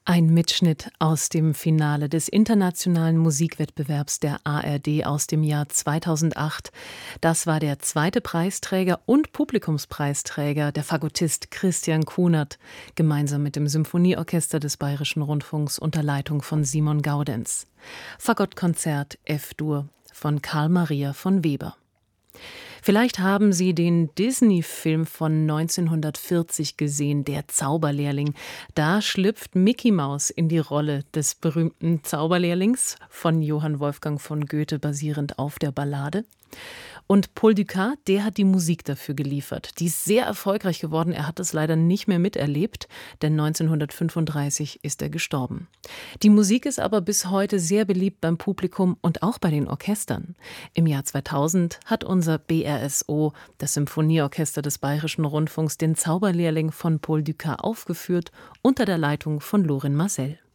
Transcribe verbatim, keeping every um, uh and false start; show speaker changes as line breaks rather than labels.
Ein Mitschnitt aus dem Finale des internationalen Musikwettbewerbs der A R D aus dem Jahr zweitausendacht. Das war der zweite Preisträger und Publikumspreisträger, der Fagottist Christian Kunert, gemeinsam mit dem Symphonieorchester des Bayerischen Rundfunks unter Leitung von Simon Gaudenz. Fagottkonzert F-Dur von Carl Maria von Weber. Vielleicht haben Sie den Disney-Film von neunzehnhundertvierzig gesehen, Der Zauberlehrling. Da schlüpft Mickey Maus in die Rolle des berühmten Zauberlehrlings, von Johann Wolfgang von Goethe basierend auf der Ballade. Und Paul Dukas, der hat die Musik dafür geliefert. Die ist sehr erfolgreich geworden. Er hat es leider nicht mehr miterlebt, denn neunzehnhundertfünfunddreißig ist er gestorben. Die Musik ist aber bis heute sehr beliebt beim Publikum und auch bei den Orchestern. Im Jahr zweitausend hat unser B R S O, das Symphonieorchester des Bayerischen Rundfunks, den Zauberlehrling von Paul Dukas aufgeführt, unter der Leitung von Lorin Maazel.